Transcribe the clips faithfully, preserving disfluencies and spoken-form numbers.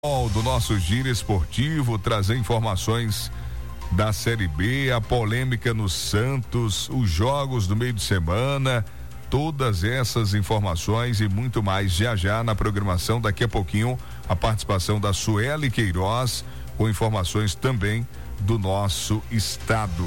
Do nosso giro esportivo, trazer informações da Série B, a polêmica no Santos, os jogos do meio de semana, todas essas informações e muito mais já já na programação. Daqui a pouquinho a participação da Sueli Queiroz com informações também do nosso estado.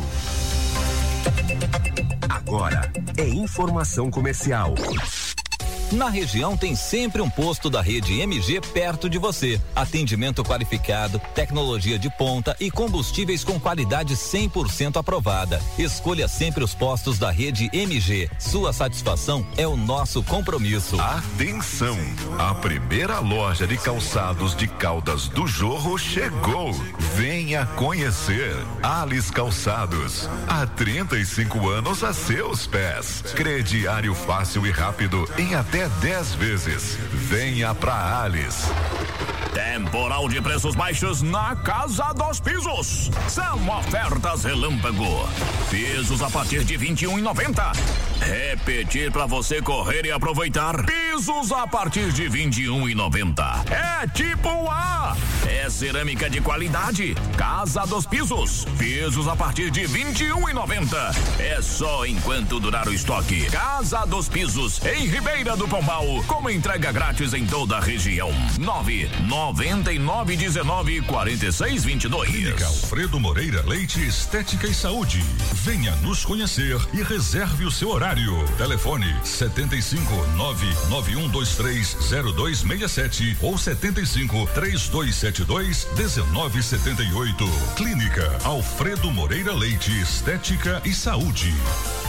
Agora é informação comercial. Na região tem sempre um posto da rede M G perto de você. Atendimento qualificado, tecnologia de ponta e combustíveis com qualidade cem por cento aprovada. Escolha sempre os postos da rede M G. Sua satisfação é o nosso compromisso. Atenção! A primeira loja de calçados de Caldas do Jorro chegou. Venha conhecer. Alice Calçados. Há trinta e cinco anos a seus pés. Crediário fácil e rápido em até dez vezes. Venha pra Alice. Temporal de preços baixos na Casa dos Pisos. São ofertas relâmpago. Pisos a partir de vinte e um e noventa. Repetir pra você correr e aproveitar. Pisos a partir de vinte e um e noventa. É tipo A. É cerâmica de qualidade. Casa dos Pisos. Pisos a partir de vinte e um e noventa. É só enquanto durar o estoque. Casa dos Pisos em Ribeira do Pombal, com entrega grátis em toda a região. nove noventa e nove dezenove quarenta e seis vinte e dois. Clínica Alfredo Moreira Leite Estética e Saúde. Venha nos conhecer e reserve o seu horário. Telefone setenta e cinco, nove nove um dois três zero dois seis sete ou setenta e cinco, três dois sete dois, dezenove setenta e oito. Clínica Alfredo Moreira Leite Estética e Saúde.